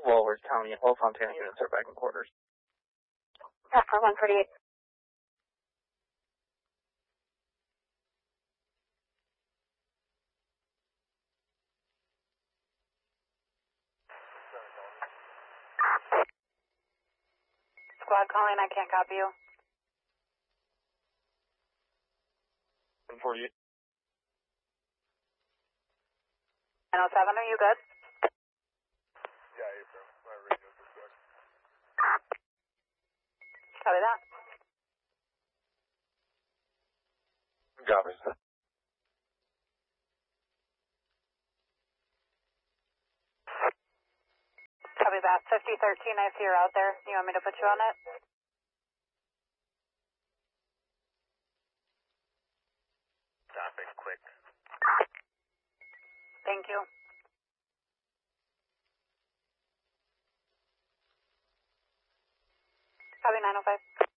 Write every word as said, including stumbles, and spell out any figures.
Walworth County, all Fontana units are back in quarters. Yeah, for one forty-eight. Squad calling, I can't copy you. one forty-eight. nine oh seven, are you good? Yeah, April. My radio's just good. Copy that. Copy. Copy that. fifty thirteen, I see you're out there. You want me to put you on it? Stopping quick. Thank you. Copy nine oh five.